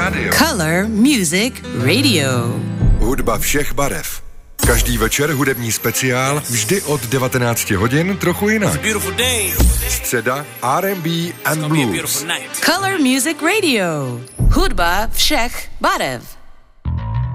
rádio. Color Music Radio. Hudba všech barev. Každý večer hudební speciál, vždy od 19 hodin, trochu jinak. Středa R&B and Blues. Color Music Radio. Hudba všech barev.